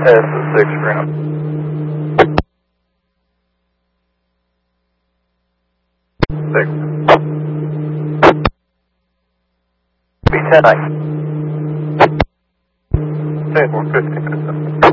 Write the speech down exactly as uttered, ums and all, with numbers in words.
S six ground. Six. B ten nine. ten, we're fifteen minutes.